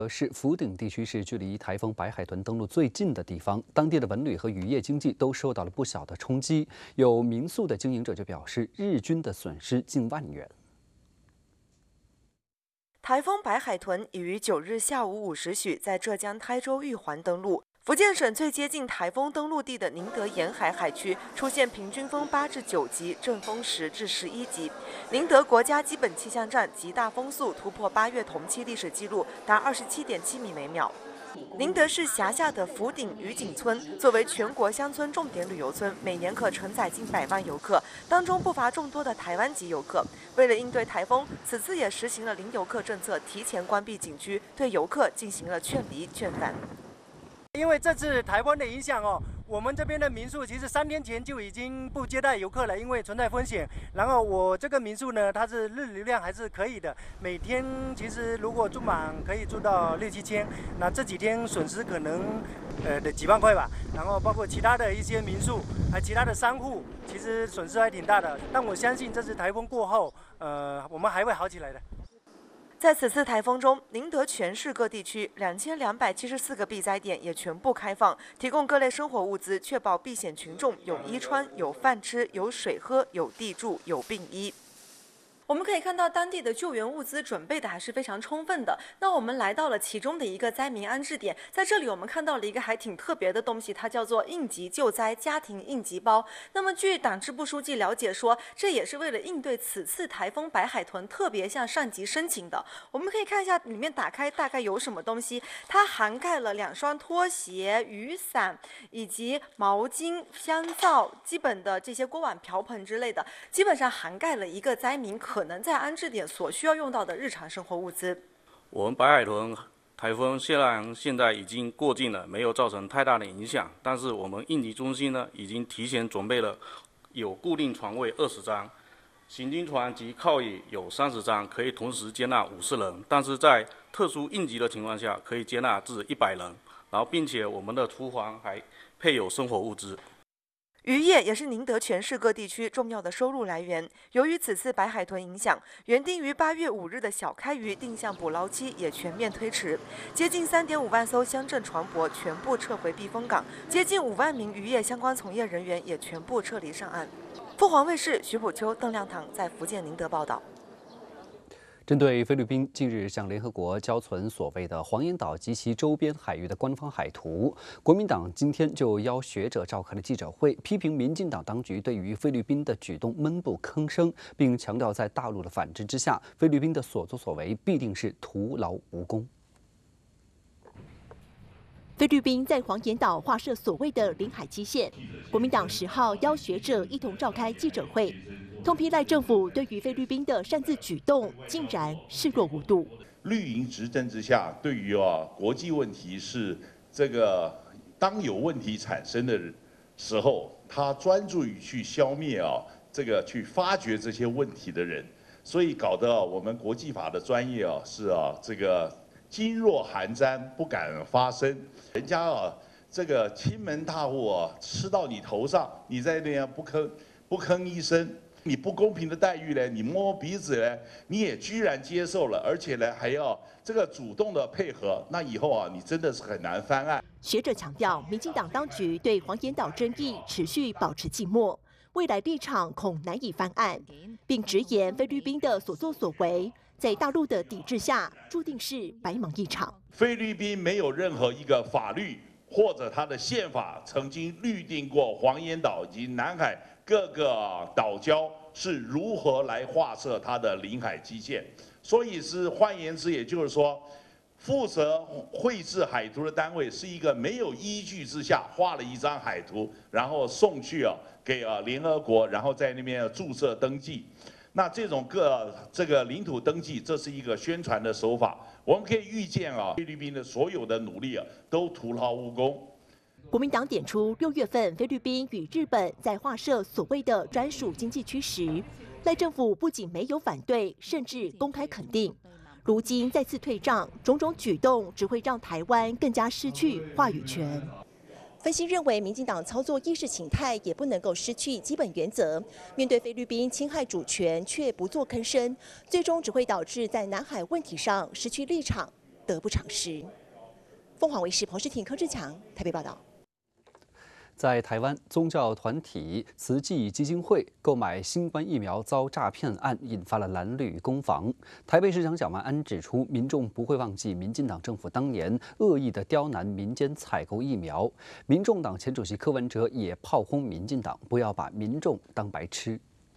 市福鼎地区是距离台风白海豚登陆最近的地方，当地的文旅和渔业经济都受到了不小的冲击。有民宿的经营者就表示，日均的损失近万元。 台风白海豚已于9日下午5时许在浙江台州玉环登陆。福建省最接近台风登陆地的宁德沿海海区出现平均风8至9级，阵风10至11级。宁德国家基本气象站极大风速突破8月同期历史记录，达27.7米每秒。宁德市辖下的福鼎渔景村作为全国乡村重点旅游村，每年可承载近100万游客，当中不乏众多的台湾籍游客。为了应对台风，此次也实行了零游客政策，提前关闭景区，对游客进行了劝离劝返。 因为这次台风的影响我们这边的民宿其实3天前就已经不接待游客了，因为存在风险。然后我这个民宿呢，它是日流量还是可以的，每天其实如果住满可以住到6、7千。那这几天损失可能得几万块吧。然后包括其他的一些民宿，还其他的商户，其实损失还挺大的。但我相信这次台风过后，我们还会好起来的。 在此次台风中，宁德全市各地区2274个避灾点也全部开放，提供各类生活物资，确保避险群众有衣穿、有饭吃、有水喝、有地住、有病医。我们可以看到，当地的救援物资准备的还是非常充分的。那我们来到了其中的一个灾民安置点，在这里我们看到了一个还挺特别的东西，它叫做应急救灾家庭应急包。那么据党支部书记了解说，这也是为了应对此次台风白海豚特别向上级申请的。我们可以看一下里面打开大概有什么东西，它涵盖了2双拖鞋、雨伞以及毛巾、香皂、基本的这些锅碗瓢盆之类的，基本上涵盖了一个灾民可能在安置点所需要用到的日常生活物资。 我们白海豚台风虽然现在已经过境了，没有造成太大的影响，但是我们应急中心呢已经提前准备了有固定床位20张，行军床及靠椅有30张，可以同时接纳50人，但是在特殊应急的情况下可以接纳至100人，然后并且我们的厨房还配有生活物资。 渔业也是宁德全市各地区重要的收入来源。由于此次白海豚影响，原定于8月5日的小开渔定向捕捞期也全面推迟，接近3.5万艘乡镇船舶全部撤回避风港，接近5万名渔业相关从业人员也全部撤离上岸。凤凰卫视徐普秋、邓亮堂在福建宁德报道。 针对菲律宾近日向联合国交存所谓的黄岩岛及其周边海域的官方海图，国民党今天就邀学者召开了记者会，批评民进党当局对于菲律宾的举动闷不吭声，并强调在大陆的反制之下，菲律宾的所作所为必定是徒劳无功。 菲律宾在黄岩岛划设所谓的领海基线，国民党10号邀学者一同召开记者会。痛批赖政府对于菲律宾的擅自举动竟然视若无睹。 绿营执政之下，对于国际问题是这个当有问题产生的时候，他专注于去消灭这个去发掘这些问题的人，所以搞得我们国际法的专业是这个噤若寒蟬，不敢发声。人家这个亲门大户吃到你头上，你在那边不吭一声。你不公平的待遇呢，你摸鼻子呢，你也居然接受了，而且呢还要这个主动的配合，那以后你真的是很难翻案。 学者强调，民进党当局对黄岩岛争议持续保持静默，未来立场恐难以翻案，并直言菲律宾的所作所为，在大陆的抵制下，注定是白忙一场。 菲律宾没有任何一个法律或者它的宪法曾经律定过黄岩岛以及南海各个岛礁是如何来划设它的领海基线，所以换言之，也就是说，负责绘制海图的单位是一个没有依据之下画了一张海图，然后送去给联合国，然后在那边注册登记。那这种这个领土登记，这是一个宣传的手法。我们可以预见菲律宾的所有的努力都徒劳无功。 国民党点出，6月份菲律宾与日本在划设所谓的专属经济区时，赖政府不仅没有反对，甚至公开肯定。如今再次退让，种种举动只会让台湾更加失去话语权。分析认为，民进党操作意识形态也不能够失去基本原则。面对菲律宾侵害主权却不做吭声，最终只会导致在南海问题上失去立场， 得不偿失。凤凰卫视彭世廷、柯志强台北报道。 在台湾，宗教团体慈济基金会购买新冠疫苗遭诈骗案引发了蓝绿攻防。台北市长蒋万安指出，民众不会忘记民进党政府当年恶意的刁难民间采购疫苗。民众党前主席柯文哲也炮轰民进党，不要把民众当白痴。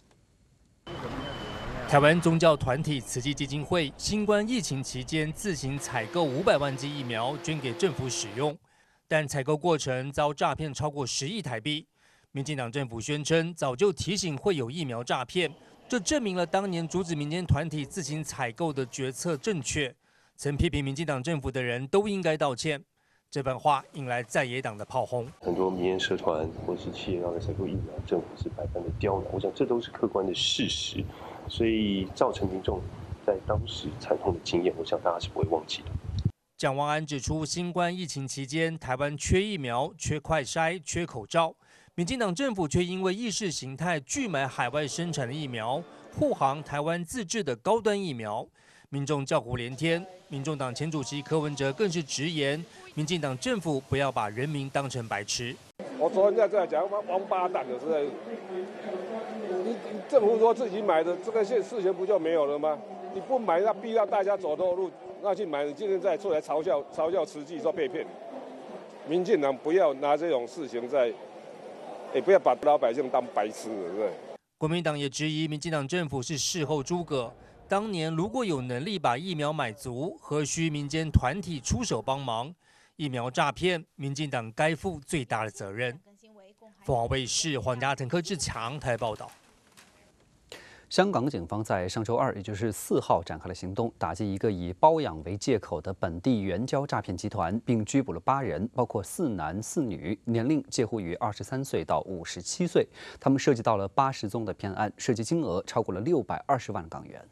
台湾宗教团体慈济基金会新冠疫情期间自行采购500万剂疫苗，捐给政府使用。但采购过程遭诈骗超过10亿台币，民进党政府宣称早就提醒会有疫苗诈骗，这证明了当年阻止民间团体自行采购的决策正确。曾批评民进党政府的人都应该道歉。这番话引来在野党的炮轰。 很多民间社团或是企业要来采购疫苗，政府是百般的刁难，我想这都是客观的事实，所以造成民众在当时惨痛的经验，我想大家是不会忘记的。 蒋万安指出，新冠疫情期间，台湾缺疫苗、缺快筛、缺口罩，民进党政府却因为意识形态拒买海外生产的疫苗，护航台湾自制的高端疫苗，民众叫苦连天。民众党前主席柯文哲更是直言，民进党政府不要把人民当成白痴。 我昨天在这讲王八蛋的，是在你政府说自己买的这个事情不就没有了吗？你不买，那逼到大家走错路。那去买，你今天再出来嘲笑慈济说被骗，民进党不要拿这种事情在，也不要把老百姓当白痴，对不对？ 国民党也质疑民进党政府是事后诸葛，当年如果有能力把疫苗买足，何须民间团体出手帮忙？疫苗诈骗，民进党该负最大的责任。凤凰卫视黄家腾、柯志强台报道。 香港警方在上周2，也就是4号展开了行动，打击一个以包养为借口的本地援交诈骗集团，并拘捕了8人，包括4男4女，年龄介乎于23岁到57岁。他们涉及到了80宗的骗案，涉及金額超過了620萬港元。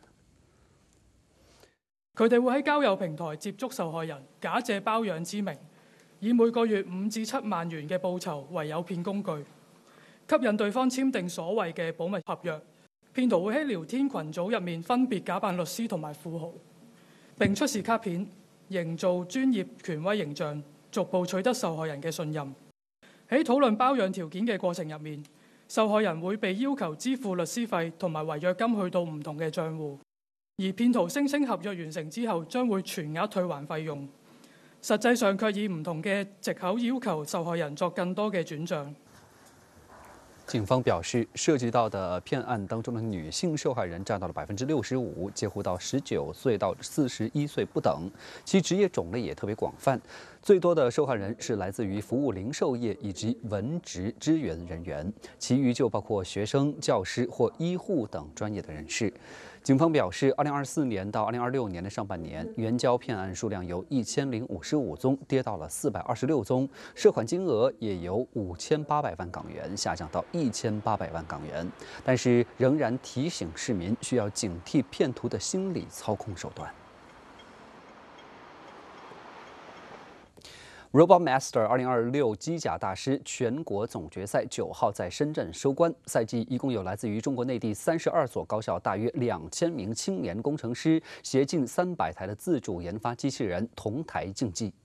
佢哋會喺交友平台接觸受害人，假借包養之名，以每個月5至7萬元嘅報酬為誘騙工具，吸引對方簽訂所謂嘅保密合約。騙徒會喺聊天群組入面分別假扮律師同埋富豪，並出示卡片，營造專業權威形象，逐步取得受害人嘅信任。喺討論包養條件嘅過程入面，受害人會被要求支付律師費同埋違約金去到唔同嘅帳戶，而騙徒聲稱合約完成之後將會全額退還費用，實際上卻以唔同嘅藉口要求受害人作更多嘅轉帳。 警方表示，涉及到的骗案当中的女性受害人占到了65%，介乎到19岁到41岁不等，其职业种类也特别广泛。最多的受害人是来自于服务零售业以及文职支援人员，其余就包括学生、教师或医护等专业的人士。警方表示，2024年到2026年的上半年，援交骗案数量由1055宗跌到了426宗，涉款金额也由5800万港元下降到1800万港元。但是仍然提醒市民需要警惕骗徒的心理操控手段。RoboMaster 2026机甲大师全国总决赛9号在深圳收官。赛季一共有来自于中国内地32所高校大约2000名青年工程师，携近300台的自主研发机器人同台竞技。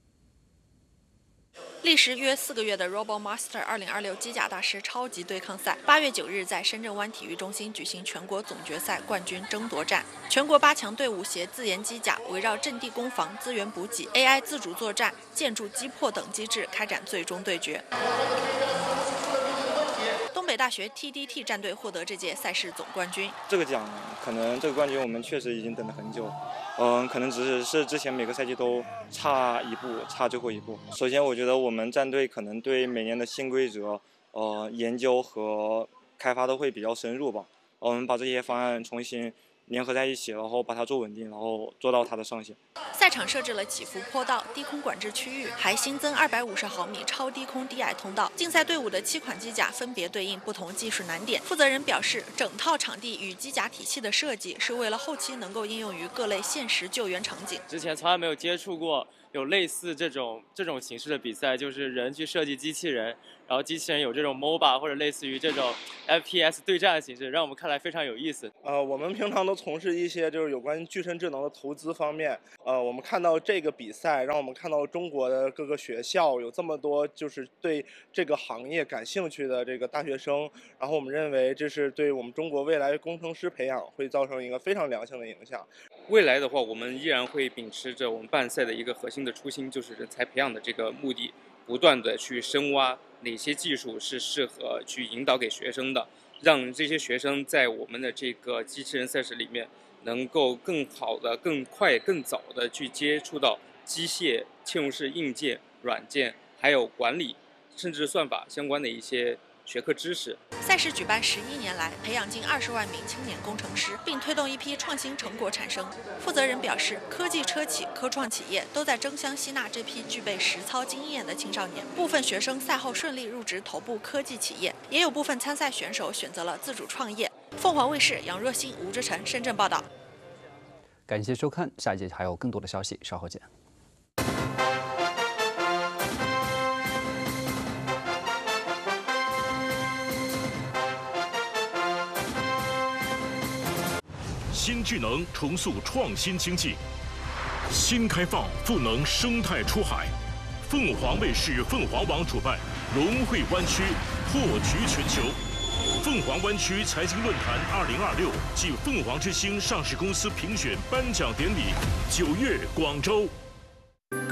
历时约4个月的 RoboMaster 2026机甲大师超级对抗赛，8月9日在深圳湾体育中心举行全国总决赛冠军争夺战。全国8强队伍携自研机甲，围绕阵地攻防、资源补给、AI 自主作战、建筑击破等机制开展最终对决。东北大学 TDT 战队获得这届赛事总冠军。 这个奖，可能这个冠军我们确实已经等了很久。可能只是之前每个赛季都差一步，差最后一步。首先，我觉得我们战队可能对每年的新规则，研究和开发都会比较深入吧。我们把这些方案重新联合在一起，然后把它做稳定，然后做到它的上限。 赛场设置了起伏坡道、低空管制区域，还新增250毫米超低空低矮通道。竞赛队伍的7款机甲分别对应不同技术难点。负责人表示，整套场地与机甲体系的设计是为了后期能够应用于各类现实救援场景。 之前从来没有接触过有类似这种形式的比赛，就是人去设计机器人，然后机器人有这种 MOBA 或者类似于这种 FPS 对战的形式，让我们看来非常有意思。 我们平常都都从事一些就是有关具身智能的投资方面。我们看到这个比赛，让我们看到中国的各个学校有这么多就是对这个行业感兴趣的这个大学生，然后我们认为这是对我们中国未来工程师培养会造成一个非常良性的影响。 未来的话，我们依然会秉持着我们办赛的一个核心的初心，就是人才培养的这个目的，不断的去深挖哪些技术是适合去引导给学生的，让这些学生在我们的这个机器人赛事里面能够更好的、更快、更早的去接触到机械、嵌入式硬件、软件，还有管理，甚至算法相关的一些学科知识。 赛事举办11年来，培养近20万名青年工程师，并推动一批创新成果产生。负责人表示，科技车企、科创企业都在争相吸纳这批具备实操经验的青少年。部分学生赛后顺利入职头部科技企业，也有部分参赛选手选择了自主创业。凤凰卫视杨若欣、吴志成深圳报道。 感谢收看，下一节还有更多的消息，稍后见。 新智能重塑创新经济，新开放赋能生态出海。凤凰卫视凤凰网主办龙汇湾区破局全球凤凰湾区财经论坛2026暨凤凰之星上市公司评选颁奖典礼，9月广州。